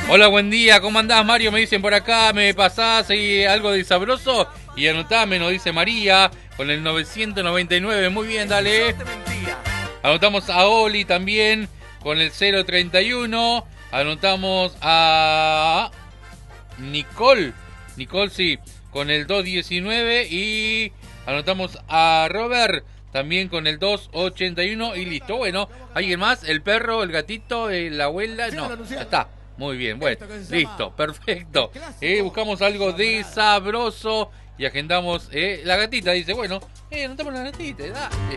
Hola, buen día, ¿cómo andás, Mario? Me dicen por acá, ¿me pasás algo de sabroso? Y anotame, nos dice María, con el 999. Muy bien, dale. Anotamos a Oli también, con el 031. Anotamos a Nicole. Nicole, sí, con el 219. Y anotamos a Robert, también con el 281. Y listo, bueno, ¿alguien más? ¿El perro, el gatito, la abuela? No, ya está. Muy bien, bueno, listo, perfecto. Buscamos algo de sabroso y agendamos. La gatita dice, bueno, anotamos la gatita, dale.